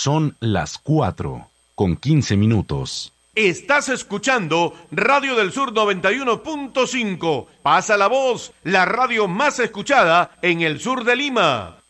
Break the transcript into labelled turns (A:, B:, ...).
A: Son las 4:15.
B: Estás escuchando Radio del Sur 91.5. Pasa la voz, la radio más escuchada en el sur de Lima.